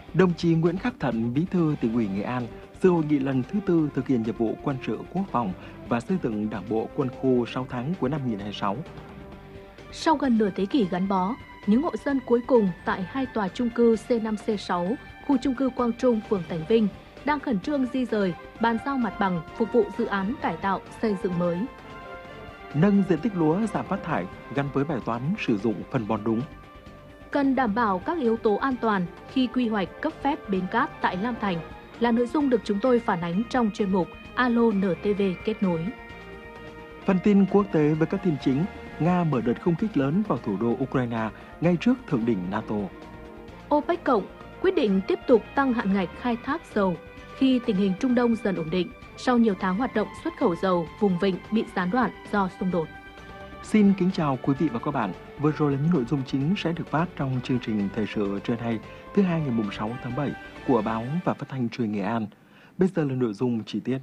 Đồng chí Nguyễn Khắc Thận, Bí thư Tỉnh ủy Nghệ An, dự hội nghị lần thứ tư thực hiện nhiệm vụ quân sự quốc phòng và xây dựng Đảng bộ quân khu 6 tháng cuối năm 2026. Sau gần nửa thế kỷ gắn bó, những hộ dân cuối cùng tại hai tòa chung cư C5, C6, khu chung cư Quang Trung, phường Thành Vinh đang khẩn trương di rời, bàn giao mặt bằng phục vụ dự án cải tạo xây dựng mới. Nâng diện tích lúa giảm phát thải gắn với bài toán sử dụng phân bón đúng. Cần đảm bảo các yếu tố an toàn khi quy hoạch cấp phép bến cát tại Lam Thành là nội dung được chúng tôi phản ánh trong chuyên mục Alo NTV kết nối. Phần tin quốc tế với các tin chính, Nga mở đợt không kích lớn vào thủ đô Ukraine ngay trước thượng đỉnh NATO. OPEC Cộng quyết định tiếp tục tăng hạn ngạch khai thác dầu khi tình hình Trung Đông dần ổn định sau nhiều tháng hoạt động xuất khẩu dầu vùng vịnh bị gián đoạn do xung đột. Xin kính chào quý vị và các bạn. Vừa rồi là những nội dung chính sẽ được phát trong chương trình Thời sự trưa nay, thứ hai ngày 6 tháng 7 của Báo và Phát thanh Truyền Nghệ An. Bây giờ là nội dung chi tiết.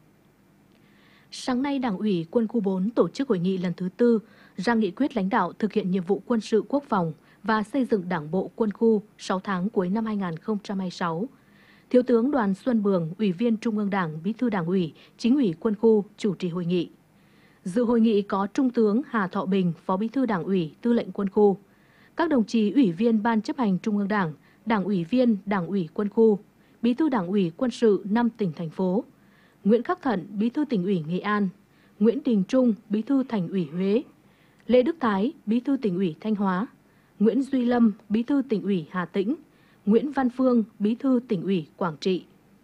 Sáng nay, Đảng ủy Quân khu 4 tổ chức hội nghị lần thứ tư ra nghị quyết lãnh đạo thực hiện nhiệm vụ quân sự quốc phòng và xây dựng Đảng bộ quân khu 6 tháng cuối năm 2026. Thiếu tướng Đoàn Xuân Bường, Ủy viên Trung ương Đảng, Bí thư Đảng ủy, Chính ủy Quân khu chủ trì hội nghị. Dự hội nghị có Trung tướng Hà Thọ Bình, Phó Bí thư Đảng ủy, Tư lệnh Quân khu, các đồng chí Ủy viên Ban chấp hành Trung ương Đảng, Đảng ủy viên Đảng ủy Quân khu, Bí thư Đảng ủy Quân sự 5 tỉnh thành phố, Nguyễn Khắc Thận, Bí thư Tỉnh ủy Nghệ An, Nguyễn Đình Trung, Bí thư Thành ủy Huế, Lê Đức Thái, Bí thư Tỉnh ủy Thanh Hóa, Nguyễn Duy Lâm, Bí thư Tỉnh ủy Hà Tĩnh, Nguyễn Văn Phương, Bí thư Tỉnh ủy Quảng Trị.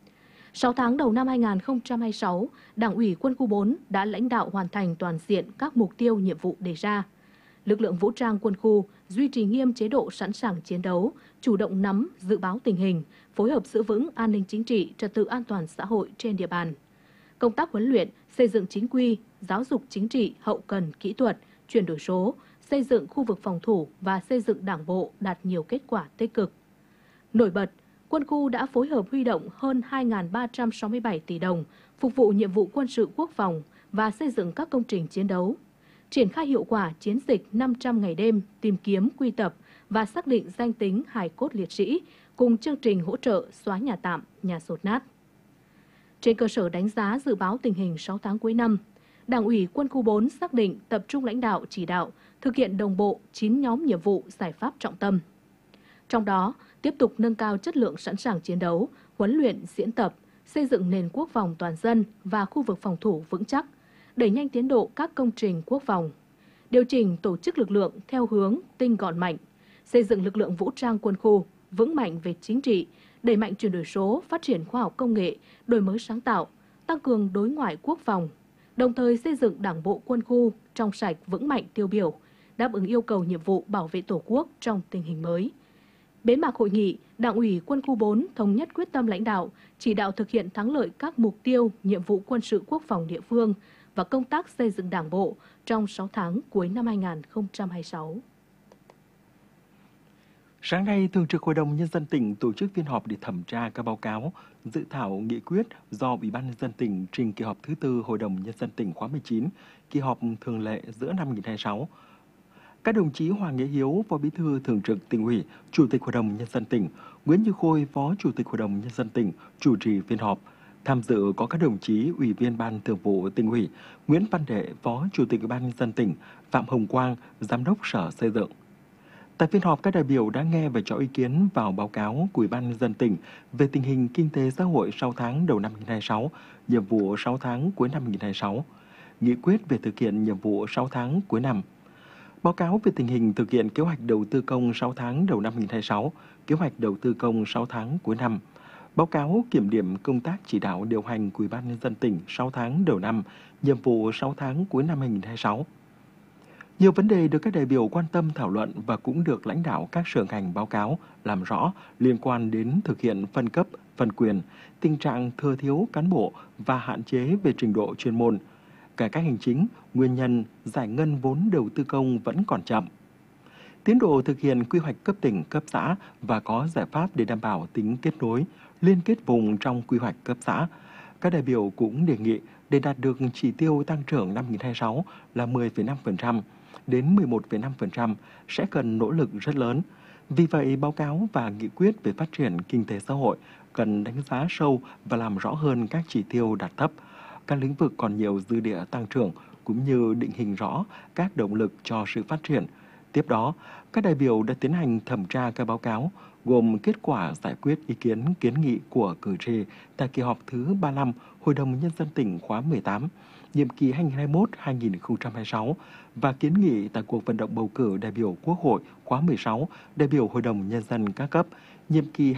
6 tháng đầu năm 2026, Đảng ủy Quân khu 4 đã lãnh đạo hoàn thành toàn diện các mục tiêu nhiệm vụ đề ra. Lực lượng vũ trang quân khu duy trì nghiêm chế độ sẵn sàng chiến đấu, chủ động nắm, dự báo tình hình, phối hợp giữ vững an ninh chính trị, trật tự an toàn xã hội trên địa bàn. Công tác huấn luyện, xây dựng chính quy, giáo dục chính trị, hậu cần, kỹ thuật, chuyển đổi số, xây dựng khu vực phòng thủ và xây dựng đảng bộ đạt nhiều kết quả tích cực. Nổi bật, quân khu đã phối hợp huy động hơn 2.367 tỷ đồng phục vụ nhiệm vụ quân sự quốc phòng và xây dựng các công trình chiến đấu. Triển khai hiệu quả chiến dịch 500 ngày đêm tìm kiếm, quy tập và xác định danh tính hài cốt liệt sĩ cùng chương trình hỗ trợ xóa nhà tạm, nhà dột nát. Trên cơ sở đánh giá dự báo tình hình 6 tháng cuối năm, Đảng ủy Quân khu 4 xác định tập trung lãnh đạo chỉ đạo thực hiện đồng bộ 9 nhóm nhiệm vụ giải pháp trọng tâm. Trong đó, tiếp tục nâng cao chất lượng sẵn sàng chiến đấu, huấn luyện, diễn tập, xây dựng nền quốc phòng toàn dân và khu vực phòng thủ vững chắc, đẩy nhanh tiến độ các công trình quốc phòng, điều chỉnh tổ chức lực lượng theo hướng tinh gọn mạnh, xây dựng lực lượng vũ trang quân khu vững mạnh về chính trị, đẩy mạnh chuyển đổi số, phát triển khoa học công nghệ, đổi mới sáng tạo, tăng cường đối ngoại quốc phòng, đồng thời xây dựng Đảng bộ quân khu trong sạch vững mạnh tiêu biểu, đáp ứng yêu cầu nhiệm vụ bảo vệ Tổ quốc trong tình hình mới. Bế mạc hội nghị, Đảng ủy Quân khu 4 thống nhất quyết tâm lãnh đạo, chỉ đạo thực hiện thắng lợi các mục tiêu, nhiệm vụ quân sự quốc phòng địa phương và công tác xây dựng Đảng bộ trong 6 tháng cuối năm 2026. Sáng nay, Thường trực Hội đồng Nhân dân tỉnh tổ chức phiên họp để thẩm tra các báo cáo, dự thảo nghị quyết do Ủy ban Nhân dân tỉnh trình kỳ họp thứ tư Hội đồng Nhân dân tỉnh khóa 19, kỳ họp thường lệ giữa năm 2026. Các đồng chí Hoàng Nghĩa Hiếu, Phó Bí thư Thường trực Tỉnh ủy, Chủ tịch Hội đồng Nhân dân tỉnh, Nguyễn Như Khôi, Phó Chủ tịch Hội đồng Nhân dân tỉnh, chủ trì phiên họp. Tham dự có các đồng chí Ủy viên Ban Thường vụ Tỉnh ủy, Nguyễn Văn Đệ, Phó Chủ tịch Ủy ban Nhân dân tỉnh, Phạm Hồng Quang, Giám đốc Sở Xây dựng. Tại phiên họp, các đại biểu đã nghe và cho ý kiến vào báo cáo của Ủy ban Nhân dân tỉnh về tình hình kinh tế xã hội 6 tháng đầu năm 2026, nhiệm vụ 6 tháng cuối năm 2026, nghị quyết về thực hiện nhiệm vụ 6 tháng cuối năm, báo cáo về tình hình thực hiện kế hoạch đầu tư công 6 tháng đầu năm 2026, kế hoạch đầu tư công 6 tháng cuối năm, báo cáo kiểm điểm công tác chỉ đạo điều hành của Ủy ban Nhân dân tỉnh 6 tháng đầu năm, nhiệm vụ 6 tháng cuối năm 2026. Nhiều vấn đề được các đại biểu quan tâm thảo luận và cũng được lãnh đạo các sở ngành báo cáo làm rõ liên quan đến thực hiện phân cấp, phân quyền, tình trạng thừa thiếu cán bộ và hạn chế về trình độ chuyên môn, cải cách hành chính, nguyên nhân giải ngân vốn đầu tư công vẫn còn chậm. Tiến độ thực hiện quy hoạch cấp tỉnh, cấp xã và có giải pháp để đảm bảo tính kết nối, liên kết vùng trong quy hoạch cấp xã. Các đại biểu cũng đề nghị để đạt được chỉ tiêu tăng trưởng năm 2026 là 10,5% đến 11,5% sẽ cần nỗ lực rất lớn. Vì vậy, báo cáo và nghị quyết về phát triển kinh tế xã hội cần đánh giá sâu và làm rõ hơn các chỉ tiêu đạt thấp, các lĩnh vực còn nhiều dư địa tăng trưởng cũng như định hình rõ các động lực cho sự phát triển. Tiếp đó, các đại biểu đã tiến hành thẩm tra các báo cáo gồm kết quả giải quyết ý kiến kiến nghị của cử tri tại kỳ họp thứ 35 Hội đồng Nhân dân tỉnh khóa 18, nhiệm kỳ 2021-2026 và kiến nghị tại cuộc vận động bầu cử đại biểu Quốc hội khóa 16, đại biểu Hội đồng Nhân dân các cấp, nhiệm kỳ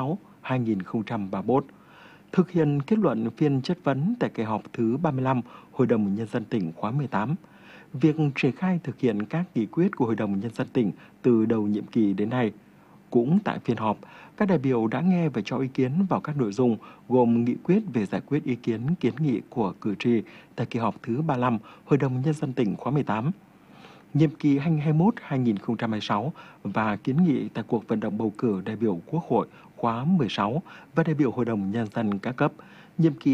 2026-2031. Thực hiện kết luận phiên chất vấn tại kỳ họp thứ 35 Hội đồng Nhân dân tỉnh khóa 18. Việc triển khai thực hiện các nghị quyết của Hội đồng Nhân dân tỉnh từ đầu nhiệm kỳ đến nay. Cũng tại phiên họp, các đại biểu đã nghe và cho ý kiến vào các nội dung gồm nghị quyết về giải quyết ý kiến kiến nghị của cử tri tại kỳ họp thứ 35 Hội đồng Nhân dân tỉnh khóa 18, nhiệm kỳ 2021-2026 và kiến nghị tại cuộc vận động bầu cử đại biểu Quốc hội khóa 16 và đại biểu Hội đồng Nhân dân các cấp, nhiệm kỳ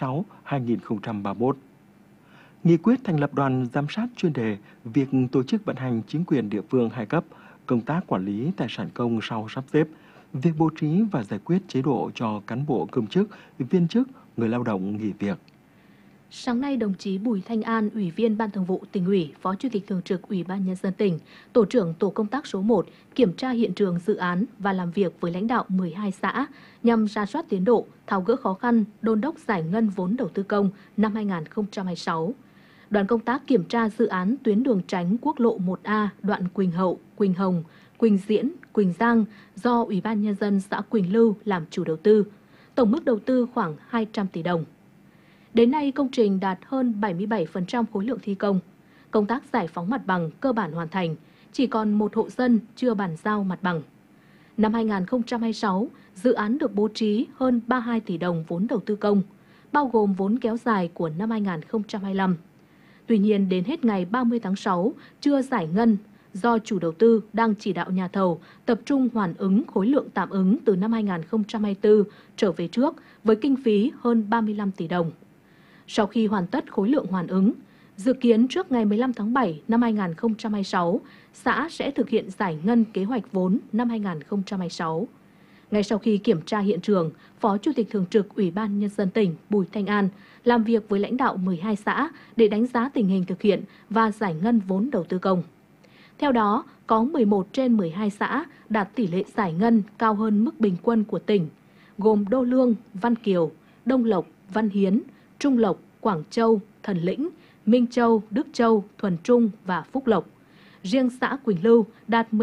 2026-2031. Nghị quyết thành lập đoàn giám sát chuyên đề việc tổ chức vận hành chính quyền địa phương hai cấp, công tác quản lý tài sản công sau sắp xếp, việc bố trí và giải quyết chế độ cho cán bộ công chức, viên chức, người lao động nghỉ việc. Sáng nay, đồng chí Bùi Thanh An, Ủy viên Ban Thường vụ Tỉnh ủy, Phó Chủ tịch Thường trực Ủy ban Nhân dân tỉnh, Tổ trưởng Tổ công tác số 1 kiểm tra hiện trường dự án và làm việc với lãnh đạo 12 xã nhằm rà soát tiến độ, tháo gỡ khó khăn, đôn đốc giải ngân vốn đầu tư công năm 2026. Đoàn công tác kiểm tra dự án tuyến đường tránh quốc lộ 1A đoạn Quỳnh Hậu, Quỳnh Hồng, Quỳnh Diễn, Quỳnh Giang do Ủy ban Nhân dân xã Quỳnh Lưu làm chủ đầu tư. Tổng mức đầu tư khoảng 200 tỷ đồng. Đến nay, công trình đạt hơn 77% khối lượng thi công. Công tác giải phóng mặt bằng cơ bản hoàn thành, chỉ còn một hộ dân chưa bàn giao mặt bằng. Năm 2026, dự án được bố trí hơn 32 tỷ đồng vốn đầu tư công, bao gồm vốn kéo dài của năm 2025. Tuy nhiên, đến hết ngày 30 tháng 6, chưa giải ngân do chủ đầu tư đang chỉ đạo nhà thầu tập trung hoàn ứng khối lượng tạm ứng từ năm 2024 trở về trước với kinh phí hơn 35 tỷ đồng. Sau khi hoàn tất khối lượng hoàn ứng, dự kiến trước ngày 15 tháng 7 năm 2026, xã sẽ thực hiện giải ngân kế hoạch vốn năm 2026. Ngay sau khi kiểm tra hiện trường, Phó Chủ tịch Thường trực Ủy ban Nhân dân tỉnh Bùi Thanh An làm việc với lãnh đạo 12 xã để đánh giá tình hình thực hiện và giải ngân vốn đầu tư công. Theo đó, có 11 trên 12 xã đạt tỷ lệ giải ngân cao hơn mức bình quân của tỉnh, gồm Đô Lương, Văn Kiều, Đông Lộc, Văn Hiến, Trung Lộc, Quảng Châu, Thần Lĩnh, Minh Châu, Đức Châu, Thuần Trung và Phúc Lộc. Riêng xã Quỳnh Lưu đạt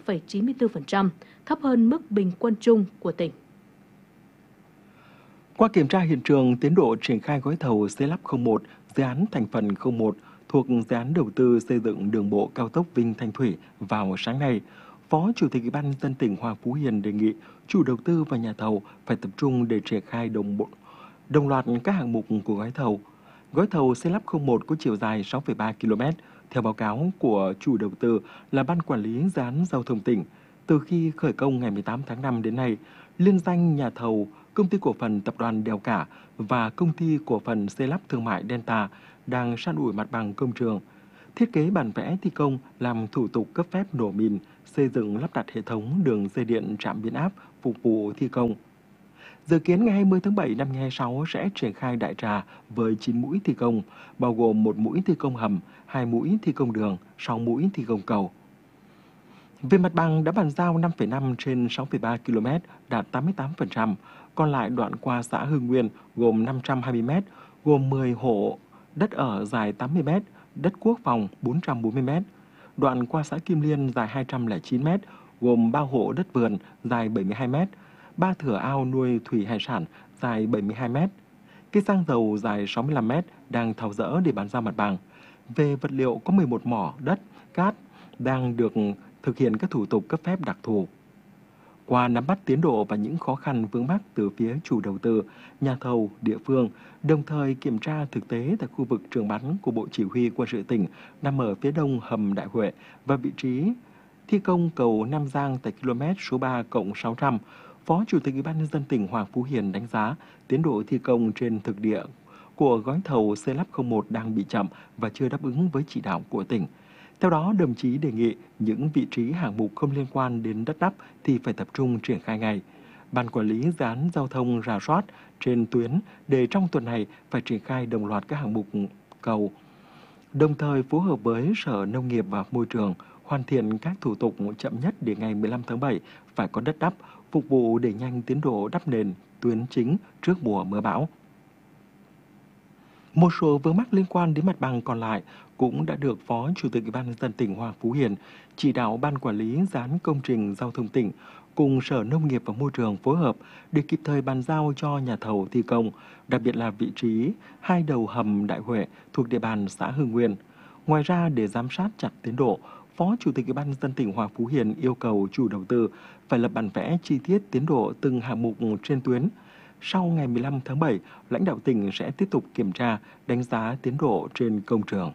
17,94%, thấp hơn mức bình quân chung của tỉnh. Qua kiểm tra hiện trường, tiến độ triển khai gói thầu xây lắp 01, dự án thành phần 01 thuộc dự án đầu tư xây dựng đường bộ cao tốc Vinh Thanh Thủy vào sáng nay, Phó Chủ tịch Ủy ban Nhân dân tỉnh Hoàng Phú Hiền đề nghị chủ đầu tư và nhà thầu phải tập trung để triển khai đồng loạt các hạng mục của gói thầu. Gói thầu xây lắp 01 có chiều dài 6,3 km. Theo báo cáo của chủ đầu tư là Ban Quản lý Dự án Giao thông tỉnh, từ khi khởi công ngày 18 tháng 5 đến nay, liên danh nhà thầu Công ty cổ phần Tập đoàn Đèo Cả và Công ty cổ phần xây lắp thương mại Delta đang san ủi mặt bằng công trường, thiết kế bản vẽ thi công, làm thủ tục cấp phép nổ mìn, xây dựng lắp đặt hệ thống đường dây điện trạm biến áp phục vụ thi công. Dự kiến ngày 20 tháng 7 năm 2026 sẽ triển khai đại trà với 9 mũi thi công, bao gồm 1 mũi thi công hầm, 2 mũi thi công đường, 6 mũi thi công cầu. Về mặt bằng đã bàn giao 5,5 trên 6,3 km, đạt 88%, còn lại đoạn qua xã Hưng Nguyên gồm 520 m, gồm 10 hộ đất ở dài 80 m, đất quốc phòng 440 m. Đoạn qua xã Kim Liên dài 209 m, gồm 3 hộ đất vườn dài 72 m, 3 thửa ao nuôi thủy hải sản dài 72 m. Cây xăng dầu dài 65 m đang tháo dỡ để bàn giao mặt bằng. Về vật liệu có 11 mỏ đất, cát đang được thực hiện các thủ tục cấp phép đặc thù. Qua nắm bắt tiến độ và những khó khăn vướng mắc từ phía chủ đầu tư, nhà thầu, địa phương, đồng thời kiểm tra thực tế tại khu vực trường bắn của Bộ Chỉ huy Quân sự tỉnh nằm ở phía đông hầm Đại Huệ và vị trí thi công cầu Nam Giang tại km số 3+600, Phó Chủ tịch Ủy ban Nhân dân tỉnh Hoàng Phú Hiền đánh giá tiến độ thi công trên thực địa của gói thầu xây lắp 01 đang bị chậm và chưa đáp ứng với chỉ đạo của tỉnh. Theo đó, đồng chí đề nghị những vị trí hạng mục không liên quan đến đất đắp thì phải tập trung triển khai ngay. Ban quản lý dự án giao thông rà soát trên tuyến để trong tuần này phải triển khai đồng loạt các hạng mục cầu, đồng thời phối hợp với Sở Nông nghiệp và Môi trường hoàn thiện các thủ tục chậm nhất để ngày 15 tháng 7 phải có đất đắp, phục vụ đẩy nhanh tiến độ đắp nền tuyến chính trước mùa mưa bão. Một số vướng mắc liên quan đến mặt bằng còn lại cũng đã được Phó Chủ tịch Ủy ban nhân dân tỉnh Hoàng Phú Hiền chỉ đạo Ban quản lý dự án công trình giao thông tỉnh cùng Sở Nông nghiệp và Môi trường phối hợp để kịp thời bàn giao cho nhà thầu thi công, đặc biệt là vị trí hai đầu hầm Đại Huệ thuộc địa bàn xã Hưng Nguyên. Ngoài ra, để giám sát chặt tiến độ, Phó Chủ tịch Ủy ban nhân dân tỉnh Hoàng Phú Hiền yêu cầu chủ đầu tư phải lập bản vẽ chi tiết tiến độ từng hạng mục trên tuyến. Sau ngày 15 tháng 7, lãnh đạo tỉnh sẽ tiếp tục kiểm tra, đánh giá tiến độ trên công trường.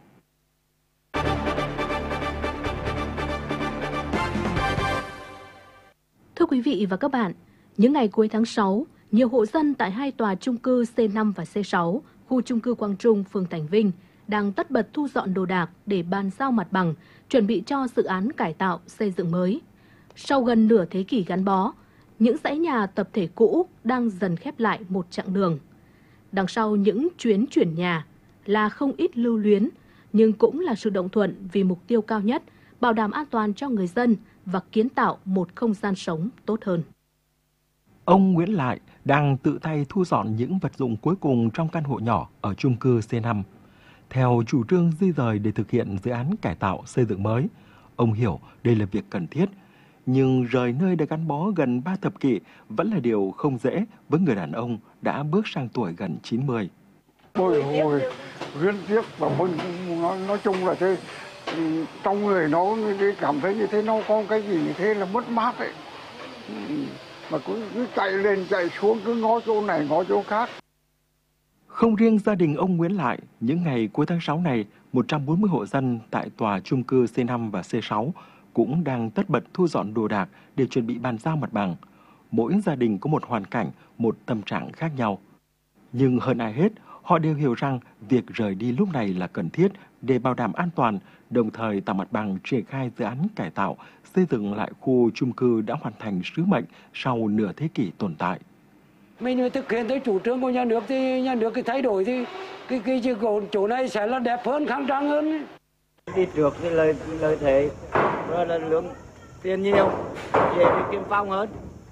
Thưa quý vị và các bạn, những ngày cuối tháng 6, nhiều hộ dân tại hai tòa chung cư C5 và C6, khu chung cư Quang Trung, phường Thành Vinh, đang tất bật thu dọn đồ đạc để bàn giao mặt bằng, chuẩn bị cho dự án cải tạo, xây dựng mới. Sau gần nửa thế kỷ gắn bó, những dãy nhà tập thể cũ đang dần khép lại một chặng đường. Đằng sau những chuyến chuyển nhà là không ít lưu luyến, nhưng cũng là sự đồng thuận vì mục tiêu cao nhất, bảo đảm an toàn cho người dân và kiến tạo một không gian sống tốt hơn. Ông Nguyễn Lại đang tự tay thu dọn những vật dụng cuối cùng trong căn hộ nhỏ ở chung cư C5. Theo chủ trương di rời để thực hiện dự án cải tạo xây dựng mới, ông hiểu đây là việc cần thiết. Nhưng rời nơi đã gắn bó gần 3 thập kỷ vẫn là điều không dễ với người đàn ông đã bước sang tuổi gần 90. Bồi hồi, luyến tiếc và nói chung là thế, trong người nó cảm thấy như thế, nó có cái gì như thế là mất mát ấy. Mà cứ chạy lên chạy xuống, cứ ngó chỗ này ngó chỗ khác. Không riêng gia đình ông Nguyễn Lại, những ngày cuối tháng 6 này, 140 hộ dân tại tòa chung cư C5 và C6 cũng đang tất bật thu dọn đồ đạc để chuẩn bị bàn giao mặt bằng. Mỗi gia đình có một hoàn cảnh, một tâm trạng khác nhau. Nhưng hơn ai hết, họ đều hiểu rằng việc rời đi lúc này là cần thiết để bảo đảm an toàn, đồng thời tạo mặt bằng triển khai dự án cải tạo, xây dựng lại khu chung cư đã hoàn thành sứ mệnh sau nửa thế kỷ tồn tại. Mình thực hiện tới chủ trương của nhà nước thì nhà nước thay đổi thì cái chỗ này sẽ là đẹp hơn, khang trang hơn. Đi trước thì lợi thế rồi là lượng tiền nhiều, dễ đi kiếm phong hơn.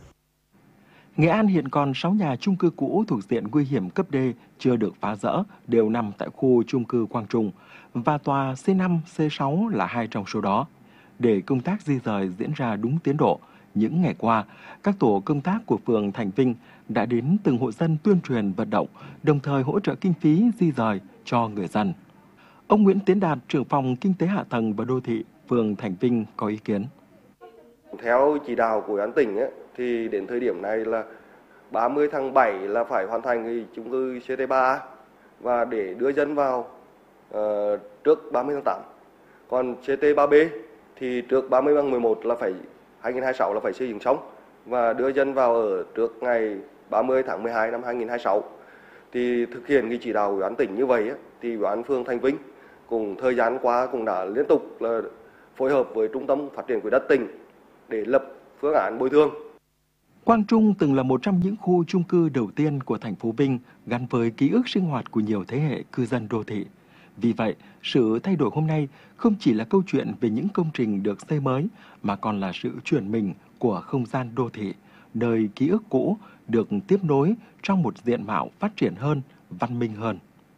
Nghệ An hiện còn 6 nhà chung cư cũ thuộc diện nguy hiểm cấp D chưa được phá dỡ, đều nằm tại khu chung cư Quang Trung, và tòa C5, C6 là 2 trong số đó. Để công tác di rời diễn ra đúng tiến độ, những ngày qua, các tổ công tác của phường Thành Vinh đã đến từng hộ dân tuyên truyền vận động, đồng thời hỗ trợ kinh phí di rời cho người dân. Ông Nguyễn Tiến Đạt, trưởng phòng Kinh tế Hạ tầng và Đô thị, phường Thành Vinh có ý kiến. Theo chỉ đạo của Ủy ban tỉnh thì đến thời điểm này là 30 tháng 7 là phải hoàn thành cái chung cư CT3 và để đưa dân vào trước 30 tháng 8. Còn CT3B thì trước 30 tháng 11 là phải 2026 là phải xây dựng xong và đưa dân vào ở trước ngày 30 tháng 12 năm 2026. Thì thực hiện cái chỉ đạo của Ủy ban tỉnh như vậy thì Ủy ban phường Thành Vinh cùng thời gian qua cũng đã liên tục là phối hợp với Trung tâm Phát triển Quỹ đất tỉnh để lập phương án bồi thường. Quang Trung từng là một trong những khu chung cư đầu tiên của thành phố Vinh gắn với ký ức sinh hoạt của nhiều thế hệ cư dân đô thị. Vì vậy, sự thay đổi hôm nay không chỉ là câu chuyện về những công trình được xây mới mà còn là sự chuyển mình của không gian đô thị, nơi ký ức cũ được tiếp nối trong một diện mạo phát triển hơn, văn minh hơn.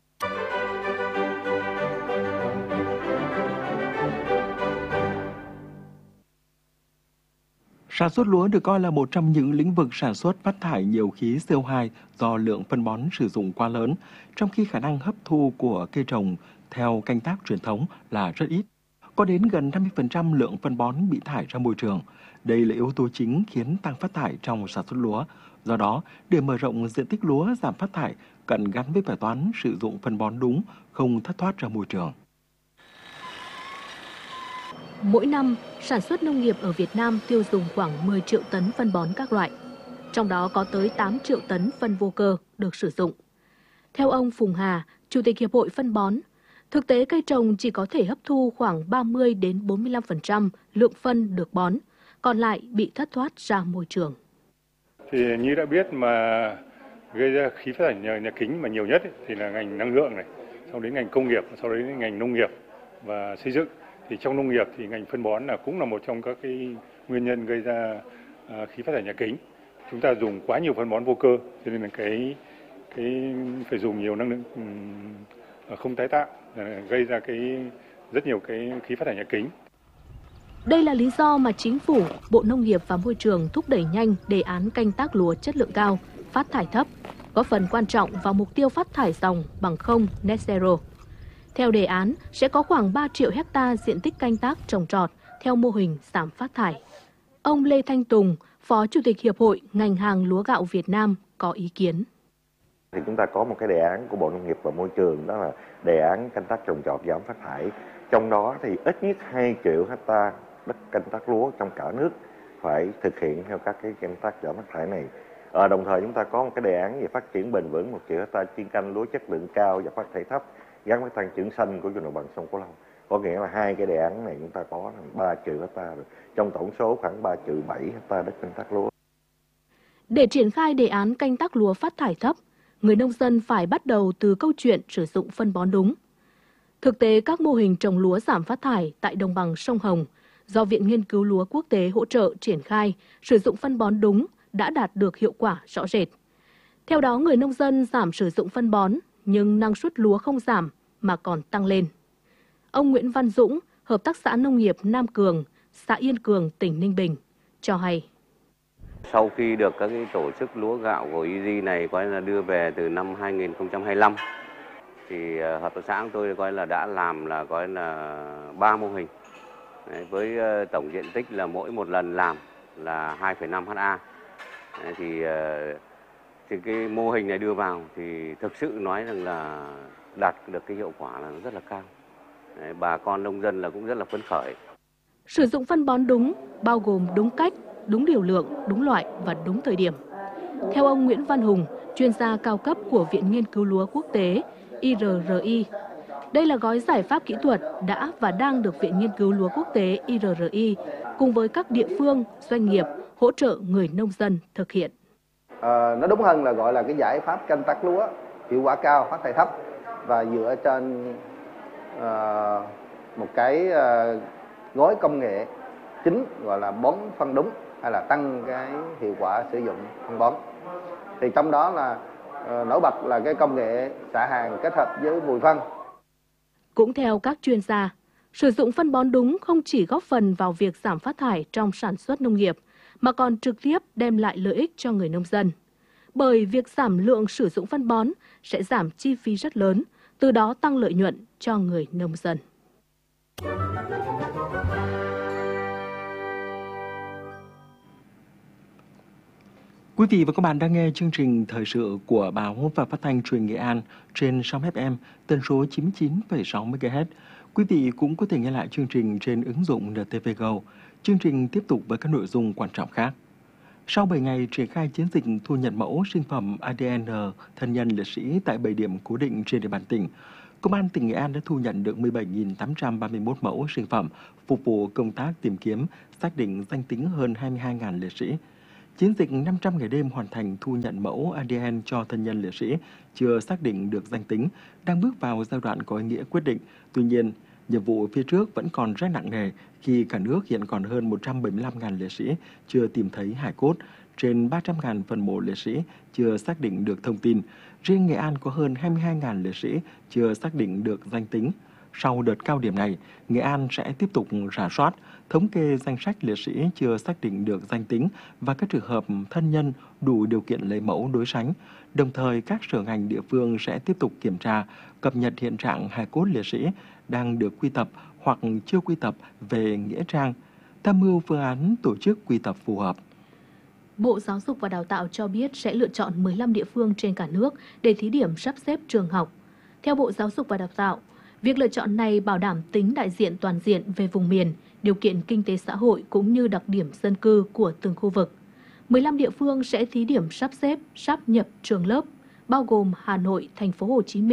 Sản xuất lúa được coi là một trong những lĩnh vực sản xuất phát thải nhiều khí CO2 do lượng phân bón sử dụng quá lớn, trong khi khả năng hấp thu của cây trồng theo canh tác truyền thống là rất ít. Có đến gần 50% lượng phân bón bị thải ra môi trường. Đây là yếu tố chính khiến tăng phát thải trong sản xuất lúa. Do đó, để mở rộng diện tích lúa giảm phát thải, cần gắn với bài toán sử dụng phân bón đúng, không thất thoát ra môi trường. Mỗi năm, sản xuất nông nghiệp ở Việt Nam tiêu dùng khoảng 10 triệu tấn phân bón các loại. Trong đó có tới 8 triệu tấn phân vô cơ được sử dụng. Theo ông Phùng Hà, Chủ tịch Hiệp hội Phân bón, Thực tế cây trồng chỉ có thể hấp thu khoảng 30 đến 45% lượng phân được bón, còn lại bị thất thoát ra môi trường. Thì như đã biết mà gây ra khí phát thải nhà kính mà nhiều nhất thì là ngành năng lượng này, sau đến ngành công nghiệp, sau đến ngành nông nghiệp và xây dựng. Thì trong nông nghiệp thì ngành phân bón cũng là một trong các cái nguyên nhân gây ra khí phát thải nhà kính. Chúng ta dùng quá nhiều phân bón vô cơ, cho nên là cái phải dùng nhiều năng lượng không tái tạo, gây ra rất nhiều cái khí phát thải nhà kính. Đây là lý do mà Chính phủ, Bộ Nông nghiệp và Môi trường thúc đẩy nhanh đề án canh tác lúa chất lượng cao, phát thải thấp, góp phần quan trọng vào mục tiêu phát thải ròng bằng không net zero. Theo đề án, sẽ có khoảng 3 triệu hecta diện tích canh tác trồng trọt theo mô hình giảm phát thải. Ông Lê Thanh Tùng, Phó Chủ tịch Hiệp hội ngành hàng lúa gạo Việt Nam có ý kiến. Thì chúng ta có một cái đề án của Bộ Nông nghiệp và Môi trường, đó là đề án canh tác trồng trọt giảm phát thải. Trong đó thì ít nhất 2 triệu hecta đất canh tác lúa trong cả nước phải thực hiện theo các cái canh tác giảm phát thải này. Đồng thời chúng ta có một cái đề án về phát triển bền vững 1 triệu hecta chuyên canh lúa chất lượng cao và phát thải thấp gắn với tăng trưởng xanh của vùng đồng bằng sông Cửu Long. Có nghĩa là hai cái đề án này chúng ta có 3 triệu hecta rồi, trong tổng số khoảng 3,7 triệu hecta đất canh tác lúa. Để triển khai đề án canh tác lúa phát thải thấp, người nông dân phải bắt đầu từ câu chuyện sử dụng phân bón đúng. Thực tế, các mô hình trồng lúa giảm phát thải tại đồng bằng sông Hồng do Viện Nghiên cứu Lúa Quốc tế hỗ trợ triển khai, sử dụng phân bón đúng đã đạt được hiệu quả rõ rệt. Theo đó, người nông dân giảm sử dụng phân bón, nhưng năng suất lúa không giảm mà còn tăng lên. Ông Nguyễn Văn Dũng, Hợp tác xã Nông nghiệp Nam Cường, xã Yên Cường, tỉnh Ninh Bình, cho hay. Sau khi được các cái tổ chức lúa gạo của EZ này coi là đưa về từ năm 2025, thì hợp tác xã của tôi coi là đã làm là coi là 3 mô hình. Đấy, với tổng diện tích là mỗi một lần làm là 2,5 ha. Đấy, thì cái mô hình này đưa vào thì thực sự nói rằng là đạt được cái hiệu quả là rất là cao. Đấy, bà con nông dân là cũng rất là phấn khởi. Sử dụng phân bón đúng bao gồm đúng cách, đúng liều lượng, đúng loại và đúng thời điểm. Theo ông Nguyễn Văn Hùng, chuyên gia cao cấp của Viện Nghiên cứu Lúa Quốc tế IRRI, đây là gói giải pháp kỹ thuật đã và đang được Viện Nghiên cứu Lúa Quốc tế IRRI cùng với các địa phương, doanh nghiệp hỗ trợ người nông dân thực hiện. Nó đúng hơn là gọi là cái giải pháp canh tác lúa hiệu quả cao, phát thải thấp và dựa trên một cái gói công nghệ chính gọi là bón phân đúng hay là tăng cái hiệu quả sử dụng phân bón. Thì trong đó là nổi bật là cái công nghệ xạ hàng kết hợp với vùi phân. Cũng theo các chuyên gia, sử dụng phân bón đúng không chỉ góp phần vào việc giảm phát thải trong sản xuất nông nghiệp, mà còn trực tiếp đem lại lợi ích cho người nông dân. Bởi việc giảm lượng sử dụng phân bón sẽ giảm chi phí rất lớn, từ đó tăng lợi nhuận cho người nông dân. Quý vị và các bạn đang nghe chương trình thời sự của Báo và Phát thanh Truyền Nghệ An trên sóng FM tần số 99,6 MHz. Quý vị cũng có thể nghe lại chương trình trên ứng dụng NTV Go. Chương trình tiếp tục với các nội dung quan trọng khác. Sau 7 ngày triển khai chiến dịch thu nhận mẫu sinh phẩm ADN thân nhân liệt sĩ tại 7 điểm cố định trên địa bàn tỉnh, Công an tỉnh Nghệ An đã thu nhận được 17.831 mẫu sinh phẩm phục vụ công tác tìm kiếm, xác định danh tính hơn 22.000 liệt sĩ. Chiến dịch 500 ngày đêm hoàn thành thu nhận mẫu ADN cho thân nhân liệt sĩ chưa xác định được danh tính, đang bước vào giai đoạn có ý nghĩa quyết định. Tuy nhiên, nhiệm vụ phía trước vẫn còn rất nặng nề khi cả nước hiện còn hơn 175.000 liệt sĩ chưa tìm thấy hài cốt, trên 300.000 phần mộ liệt sĩ chưa xác định được thông tin. Riêng Nghệ An có hơn 22.000 liệt sĩ chưa xác định được danh tính. Sau đợt cao điểm này, Nghệ An sẽ tiếp tục rà soát, thống kê danh sách liệt sĩ chưa xác định được danh tính và các trường hợp thân nhân đủ điều kiện lấy mẫu đối sánh. Đồng thời, các sở ngành địa phương sẽ tiếp tục kiểm tra, cập nhật hiện trạng hài cốt liệt sĩ đang được quy tập hoặc chưa quy tập về nghĩa trang, tham mưu phương án tổ chức quy tập phù hợp. Bộ Giáo dục và Đào tạo cho biết sẽ lựa chọn 15 địa phương trên cả nước để thí điểm sắp xếp trường học. Theo Bộ Giáo dục và Đào tạo, việc lựa chọn này bảo đảm tính đại diện toàn diện về vùng miền, điều kiện kinh tế xã hội cũng như đặc điểm dân cư của từng khu vực. 15 địa phương sẽ thí điểm sắp xếp, sáp nhập trường lớp, bao gồm Hà Nội, Thành phố Hồ Chí Minh,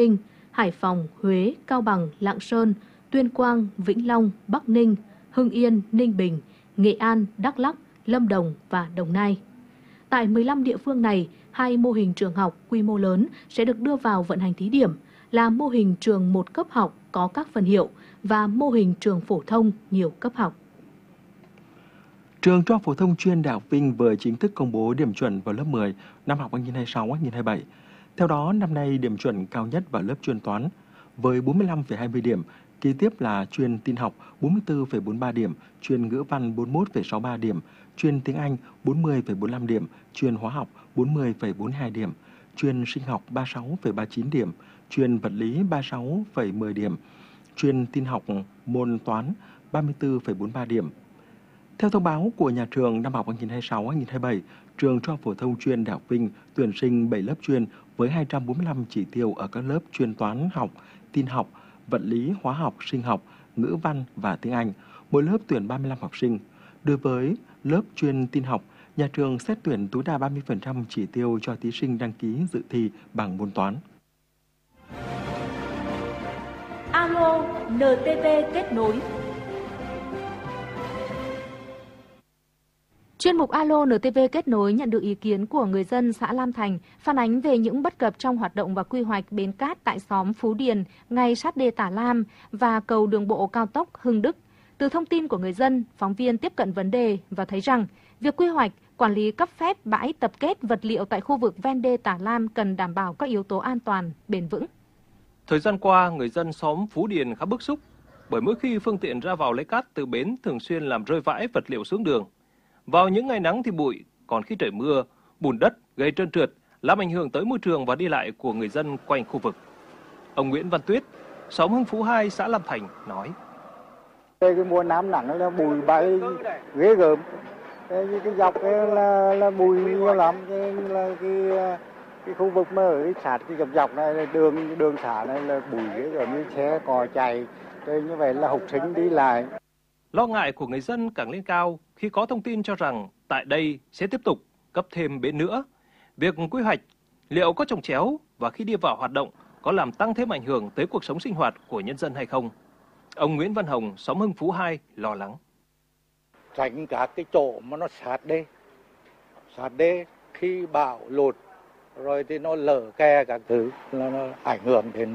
Hải Phòng, Huế, Cao Bằng, Lạng Sơn, Tuyên Quang, Vĩnh Long, Bắc Ninh, Hưng Yên, Ninh Bình, Nghệ An, Đắk Lắk, Lâm Đồng và Đồng Nai. Tại 15 địa phương này, 2 mô hình trường học quy mô lớn sẽ được đưa vào vận hành thí điểm là mô hình trường một cấp học có các phần hiệu và mô hình trường phổ thông nhiều cấp học. Trường Trung học phổ thông chuyên Đại học Vinh vừa chính thức công bố điểm chuẩn vào lớp 10 năm học 2026-2027. Theo đó, năm nay điểm chuẩn cao nhất vào lớp chuyên toán với 45,20 điểm, kế tiếp là chuyên tin học 44,43 điểm, chuyên ngữ văn 41,63 điểm, chuyên tiếng Anh 40,45 điểm, chuyên hóa học 40,42 điểm, chuyên sinh học 36,39 điểm, chuyên vật lý 36,10 điểm, chuyên tin học môn toán 34,43 điểm. Theo thông báo của nhà trường, năm học 2026-2027, trường Trung học phổ thông chuyên Đại học Vinh tuyển sinh 7 lớp chuyên với 245 chỉ tiêu ở các lớp chuyên toán học, tin học, vật lý, hóa học, sinh học, ngữ văn và tiếng Anh. Mỗi lớp tuyển 35 học sinh. Đối với lớp chuyên tin học, nhà trường xét tuyển tối đa 30% chỉ tiêu cho thí sinh đăng ký dự thi bằng môn toán. Alo NTV kết nối. Chuyên mục Alo NTV kết nối nhận được ý kiến của người dân xã Lam Thành phản ánh về những bất cập trong hoạt động và quy hoạch bến cát tại xóm Phú Điền ngay sát đê Tả Lam và cầu đường bộ cao tốc Hưng Đức. Từ thông tin của người dân, phóng viên tiếp cận vấn đề và thấy rằng việc quy hoạch, quản lý cấp phép bãi tập kết vật liệu tại khu vực ven đê Tả Lam cần đảm bảo các yếu tố an toàn, bền vững. Thời gian qua, người dân xóm Phú Điền khá bức xúc bởi mỗi khi phương tiện ra vào lấy cát từ bến thường xuyên làm rơi vãi vật liệu xuống đường. Vào những ngày nắng thì bụi, còn khi trời mưa, bùn đất gây trơn trượt, làm ảnh hưởng tới môi trường và đi lại của người dân quanh khu vực. Ông Nguyễn Văn Tuyết, xóm Hưng Phú 2, xã Lam Thành nói: Cái mùa nắng nắng là bụi bay ghê gớm, cái dọc là bụi nhiều lắm, cái khu vực mà ở sát cái dọc này là đường xá này là bụi ghê gớm, như xe cò chạy, như vậy là học sinh đi lại. Lo ngại của người dân càng lên cao khi có thông tin cho rằng tại đây sẽ tiếp tục cấp thêm bến nữa. Việc quy hoạch liệu có chồng chéo và khi đi vào hoạt động có làm tăng thêm ảnh hưởng tới cuộc sống sinh hoạt của nhân dân hay không? Ông Nguyễn Văn Hồng, xóm Hưng Phú 2 lo lắng. Tránh các cái chỗ mà nó sát đê khi bão lụt rồi thì nó lở kè các thứ là nó ảnh hưởng đến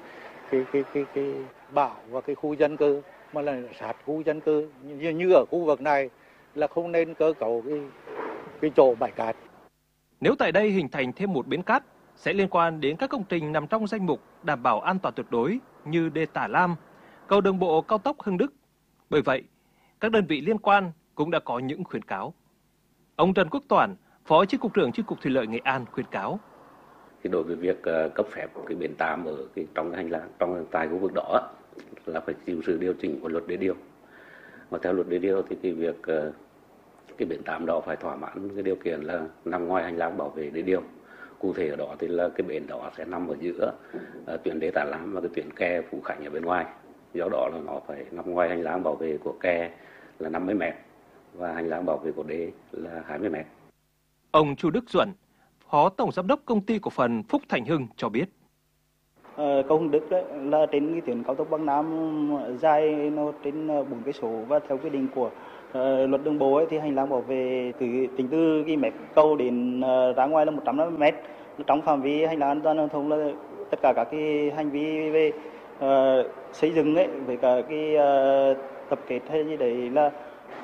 cái bão và cái khu dân cư, mà là sát khu dân cư như ở khu vực này là không nên cơ cấu cái chỗ bãi cát. Nếu tại đây hình thành thêm một bến cát sẽ liên quan đến các công trình nằm trong danh mục đảm bảo an toàn tuyệt đối như đê Tả Lam, cầu đường bộ cao tốc Hưng Đức. Bởi vậy, các đơn vị liên quan cũng đã có những khuyến cáo. Ông Trần Quốc Toản, Phó Chi cục trưởng Chi cục Thủy lợi Nghệ An khuyến cáo: Đối với việc cấp phép cái bến tạm ở trong cái hành lang tại khu vực đó là phải chịu sự điều chỉnh của luật đê điều. Và theo luật đê điều thì cái việc cái bến tạm đó phải thỏa mãn cái điều kiện là nằm ngoài hành lang bảo vệ đê điều. Cụ thể ở đó thì là cái bến đó sẽ nằm ở giữa tuyến đê Tả Lam và cái tuyến kè Phú Khánh ở bên ngoài. Do đó là nó phải nằm ngoài hành lang bảo vệ của kè là 50 m và hành lang bảo vệ của đê là 20 m. Ông Chu Đức Duẩn, Phó Tổng Giám đốc Công ty Cổ phần Phúc Thành Hưng cho biết: Cầu Hưng Đức là trên cái tuyến cao tốc Bắc Nam dài nó trên 4 cây số, và theo quy định của luật đường bộ thì hành lang bảo vệ tính từ cái mép cầu đến ra ngoài là 150 m. Trong phạm vi hành lang an toàn giao thông là tất cả các cái hành vi về xây dựng ấy, với cả cái tập kết hay như đấy là